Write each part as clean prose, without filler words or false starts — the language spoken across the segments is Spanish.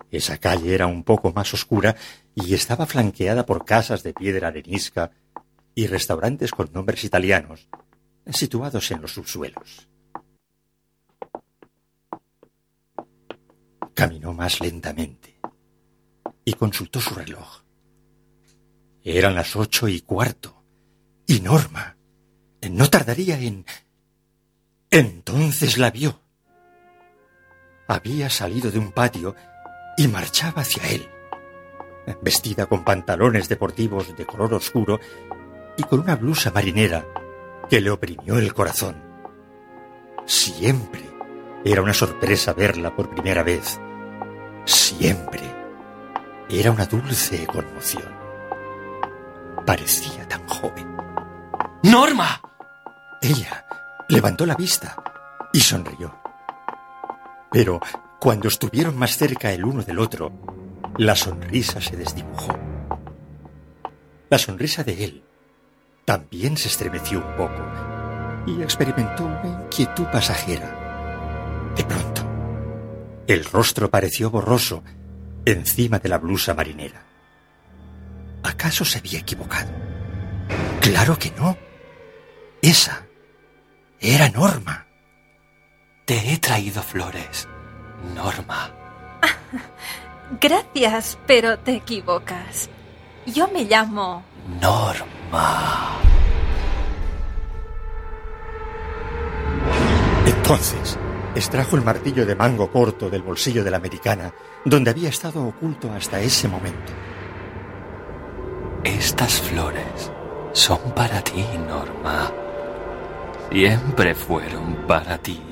Esa calle era un poco más oscura y estaba flanqueada por casas de piedra arenisca y restaurantes con nombres italianos, situados en los subsuelos. Caminó más lentamente y consultó su reloj. Eran las 8:15, y Norma no tardaría en... Entonces la vio. Había salido de un patio y marchaba hacia él, vestida con pantalones deportivos de color oscuro y con una blusa marinera que le oprimió el corazón. Siempre era una sorpresa verla por primera vez. Siempre era una dulce conmoción. Parecía tan joven. ¡Norma! Ella levantó la vista y sonrió. Pero cuando estuvieron más cerca el uno del otro, la sonrisa se desdibujó. La sonrisa de él también se estremeció un poco y experimentó una inquietud pasajera. De pronto, el rostro pareció borroso encima de la blusa marinera. ¿Acaso se había equivocado? ¡Claro que no! Esa era Norma. Te he traído flores, Norma. Gracias, pero te equivocas. Yo me llamo... Norma. Entonces, extrajo el martillo de mango corto del bolsillo de la americana, donde había estado oculto hasta ese momento. Estas flores son para ti, Norma. Siempre fueron para ti.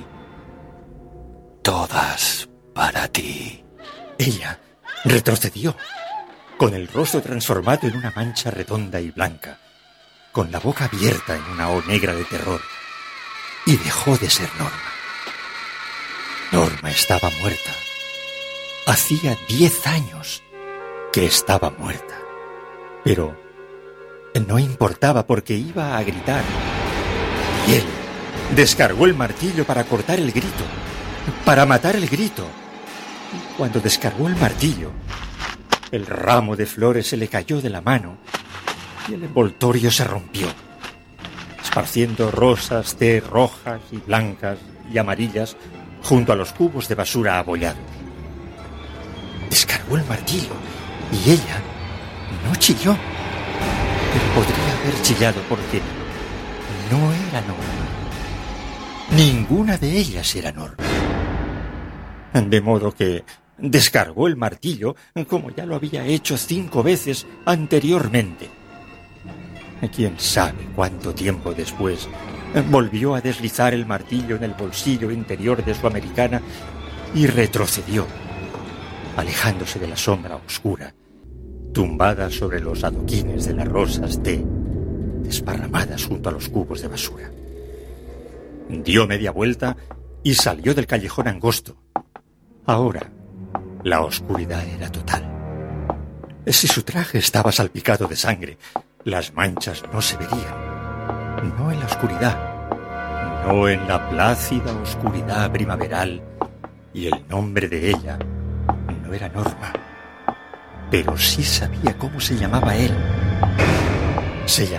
Todas para ti. Ella retrocedió, con el rostro transformado en una mancha redonda y blanca, con la boca abierta en una O negra de terror, y dejó de ser Norma. Norma estaba muerta. Hacía 10 años que estaba muerta. Pero no importaba porque iba a gritar. Y él descargó el martillo para cortar el grito, para matar el grito. Y cuando descargó el martillo, el ramo de flores se le cayó de la mano y el envoltorio se rompió, esparciendo rosas de rojas y blancas y amarillas junto a los cubos de basura abollados. Descargó el martillo y ella no chilló, pero podría haber chillado porque no era Norma. Ninguna de ellas era Norma. De modo que descargó el martillo como ya lo había hecho 5 veces anteriormente. Quién sabe cuánto tiempo después volvió a deslizar el martillo en el bolsillo interior de su americana y retrocedió, alejándose de la sombra oscura, tumbada sobre los adoquines de las rosas desparramadas junto a los cubos de basura. Dio media vuelta y salió del callejón angosto. Ahora, la oscuridad era total. Si su traje estaba salpicado de sangre, las manchas no se verían. No en la oscuridad, no en la plácida oscuridad primaveral, y el nombre de ella no era Norma, pero sí sabía cómo se llamaba él. Se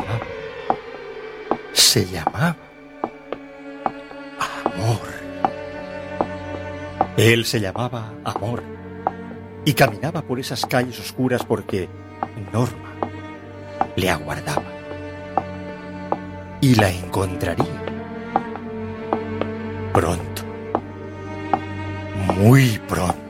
llamaba Amor. Él se llamaba Amor y caminaba por esas calles oscuras porque Norma le aguardaba y la encontraría pronto, muy pronto.